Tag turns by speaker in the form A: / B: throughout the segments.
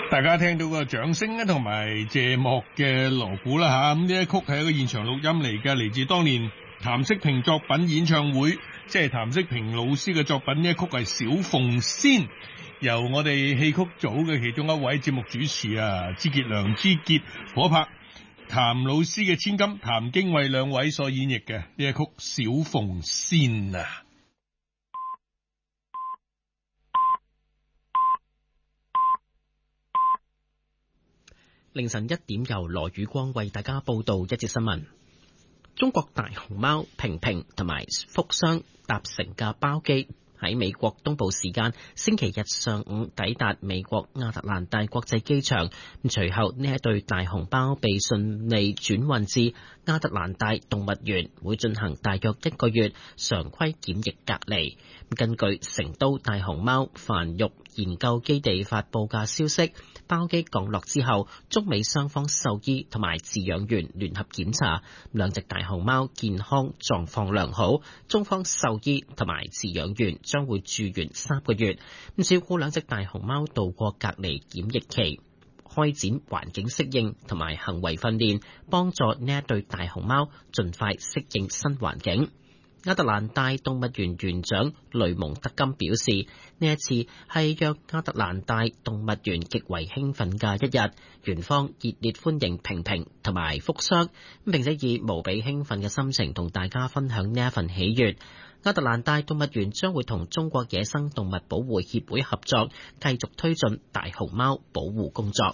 A: 大家聽到個掌聲咧，同埋謝幕嘅鑼鼓啦吓，咁呢一曲係一個現場錄音嚟嘅，嚟自當年譚式平作品演唱會，即係譚式平老師嘅作品。呢一曲係小鳳仙，由我哋戲曲組嘅其中一位節目主持支傑良、之傑、火拍、譚老師嘅千金譚經緯兩位所演繹嘅呢一曲小鳳仙啊。
B: 凌晨1點由羅宇光為大家報道一節新聞。中國大熊貓平平同埋福箱搭乘嘅包機喺美國東部時間星期日上午抵達美國亞特蘭大國際機場，隨後呢一對大熊貓被順利轉運至亞特蘭大動物園，會進行大約1個月常規檢疫隔離。根據成都大熊貓繁育研究基地發佈嘅消息，包機降落之後，中美雙方獸醫同埋飼養員聯合檢查，兩隻大熊貓健康狀況良好。中方獸醫同埋飼養員將會駐園3個月，照顧兩隻大熊貓度過隔離檢疫期，開展環境適應同埋行為訓練，幫助呢一對大熊貓盡快適應新環境。亞特蘭大動物園園長雷蒙德金表示，呢一次係讓亞特蘭大動物園極為興奮嘅一日，園方熱烈歡迎平平同埋福箱，並且以無比興奮嘅心情同大家分享呢一份喜悅。亞特蘭大動物園將會同中國野生動物保護協會合作，繼續推進大熊貓保護工作。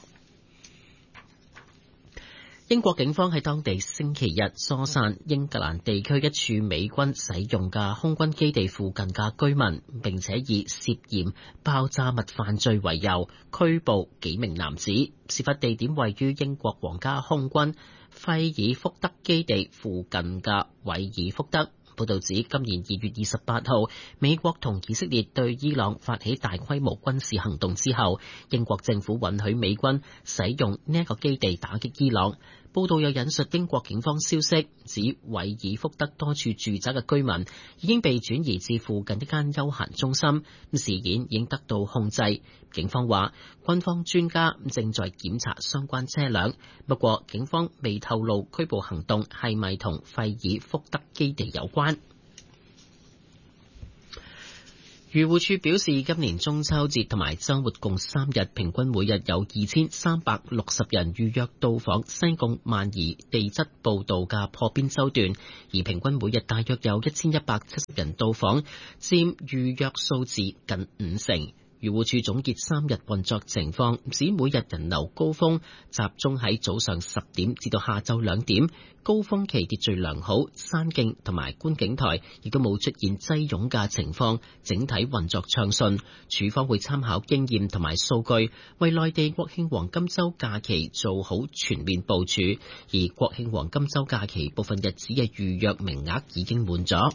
B: 英國警方喺當地星期日疏散英格蘭地區一處美軍使用嘅空軍基地附近嘅居民，並且以涉嫌爆炸物犯罪為由拘捕幾名男子。事發地點位於英國皇家空軍費爾福德基地附近嘅韋爾福德。報道指，今年2月28號，美國同以色列對伊朗發起大規模軍事行動之後，英國政府允許美軍使用呢一個基地打擊伊朗。報道又引述英國警方消息，指韋爾福德多處住宅嘅居民已經被轉移至附近一間休閒中心，事件已經得到控制。警方話，軍方專家正在檢查相關車輛，不過警方未透露拘捕行動係咪同費爾福德基地有關。漁護署表示，今年中秋節同埋週末共3日，平均每日有2360人預約到訪西貢萬宜地質步道嘅破邊洲段，而平均每日大約有1170人到訪，佔預約數字近50%。漁護署總結3日運作情況，指每日人流高峰集中喺早上10點至到下晝2點，高峰期秩序良好，山徑同埋觀景台亦都冇出現擠擁嘅情況，整體運作暢順。署方會參考經驗同埋數據，為內地國慶黃金週假期做好全面部署，而國慶黃金週假期部分日子嘅預約名額已經滿咗。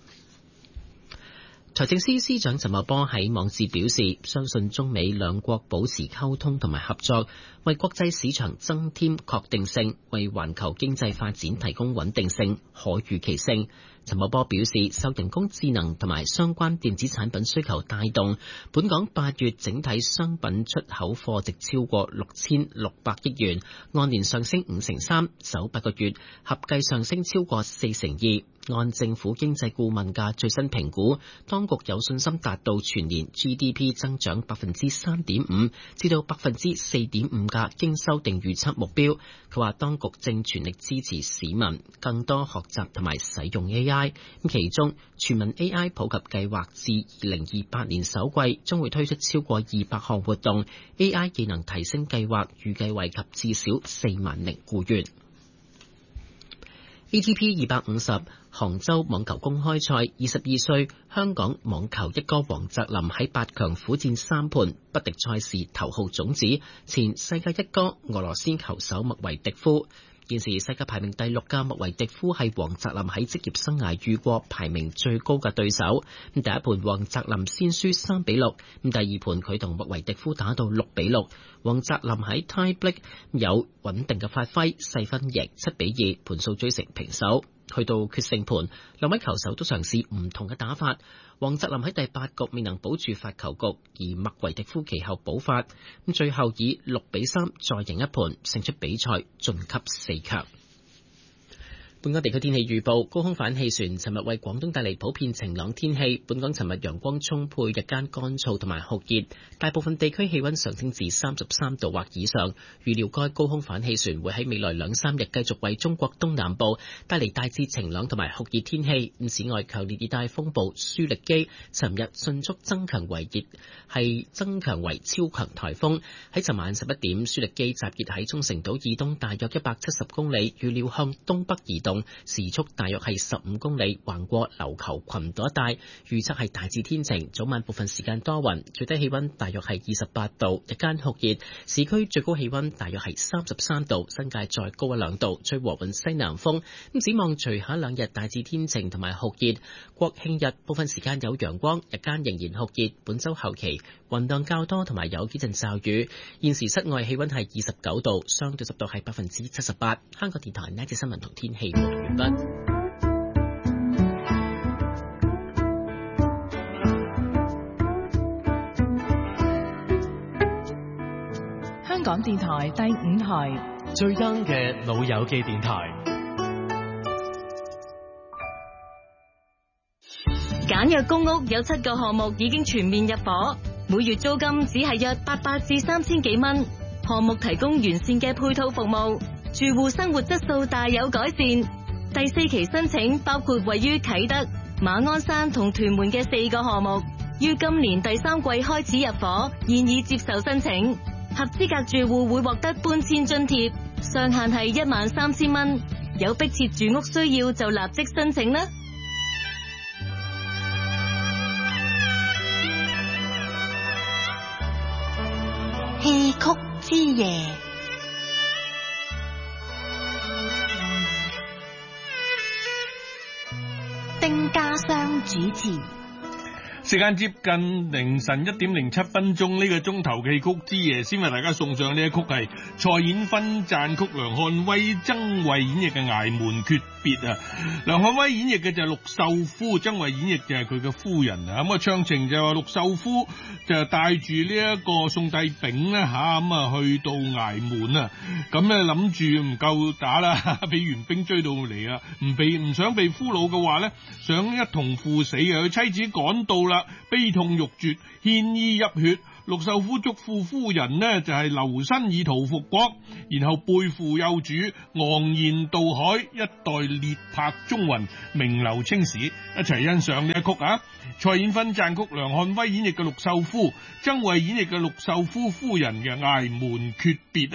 B: 財政司司長陳茂波喺網誌表示，相信中美兩國保持溝通同埋合作，為國際市場增添確定性，為環球經濟發展提供穩定性、可預期性。陳茂波表示，受人工智能同埋相關電子產品需求帶動，本港8月整體商品出口貨值超過6600億元，按年上升5.3%，首8個月合計上升超過4.2%。按政府經濟顧問嘅最新評估，當局有信心達到全年 GDP 增長3.5%至到4.5%嘅經修訂預測目標。佢話當局正全力支持市民更多學習同埋使用 AI， 其中全民 AI 普及計劃至2028年首季將會推出超過200項活動， AI 技能提升計劃預計惠及至少4萬名僱員。ATP 250杭州網球公開賽，22歲香港網球一哥黃澤林喺8強苦戰3盤，不敵賽事頭號種子前世界一哥俄羅斯球手麥維迪夫。現時世界排名第6嘅麥維迪夫係黃澤林喺職業生涯遇過排名最高嘅對手。第一盤黃澤林先輸3-6，第二盤佢同麥維迪夫打到6-6，黃澤林喺 tie break 有穩定嘅發揮，細分贏7-2，盤數追成平手。 去到決勝盤，兩位球手都嘗試唔同嘅打法。王澤林喺第8局未能保住發球局，而麥維迪夫其後補發，最後以6-3再贏一盤，勝出比賽，晉級4強。本港地區天氣預報，高空反氣旋尋日為廣東帶嚟普遍晴朗天氣。本港尋日陽光充沛，日間乾燥同埋酷熱，大部分地區氣溫上升至33度或以上。預料該高空反氣旋會喺未來2-3日繼續為中國東南部帶嚟大致晴朗同埋酷熱天氣。此外，強烈熱帶風暴舒力基尋日迅速增強為超強颱風。喺尋晚11點，舒力基集結喺沖繩島以東大約170公里，預料向東北移動，時速大約係15公里，橫過琉球群島一帶。預測係大致天晴，早晚部分時間多雲，最低氣溫大約係28度，日間酷熱，市區最高氣溫大約係33度，新界再高1-2度，吹和緩西南風。展望隨下2日大致天晴同埋酷熱，國慶日部分時間有陽光，日間仍然酷熱。本週後期雲量較多同埋有幾陣驟雨。現時室外氣溫係29度，相對濕度係78%。香港電台呢節新聞同天氣報道完畢。
C: 香港電台第5台
D: 最 young 嘅老友記電台。
E: 簡約公屋有7個項目已經全面入伙，每月租金只係約800至3000幾蚊。項目提供完善嘅配套服務，住戶生活質素大有改善。第4期申請包括位於啟德、馬鞍山同屯門嘅4個項目，於今年第3季開始入伙，現已接受申請。合資格住戶會獲得搬遷津貼，上限係13000蚊。有迫切住屋需要就立即申請啦。
F: 戲曲之夜，丁家湘主持。
A: 時間接近凌晨1點07分鐘，呢個鐘頭戲曲之夜，先為大家送上呢一曲係蔡衍芬撰曲，梁漢威、曾慧演繹嘅《崖門訣別》啊。梁漢威演繹嘅就係陸秀夫，曾慧演繹就係佢嘅夫人啊。咁啊，唱情就話陸秀夫就帶住呢一個宋帝昺咧去到崖門啊，咁咧諗住唔夠打啦，俾元兵追到嚟啊，唔想被俘虜嘅話咧，想一同赴死啊。佢妻子趕到啦，悲痛欲絕，獻衣泣血。陸秀夫囑咐夫人呢就係留身以圖復國，然後背負幼主，昂然渡海，一代烈魄中雲，名留青史。一齊欣賞呢一曲啊！蔡衍芬撰曲，梁漢威演繹嘅陸秀夫，曾慧演繹嘅陸秀夫夫人嘅《崖門訣別》。